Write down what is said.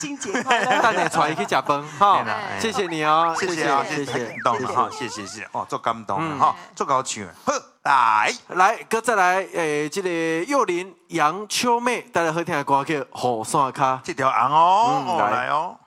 新节快乐！ 带你带去吃饭哈，谢谢你哦， 谢谢啊，谢谢，感动了哈，谢谢哦，做感动了哈，做高唱，好来， 搁再来这个幼林杨秋妹带来好听的歌叫《雨伞卡》， 这条红哦，来哦。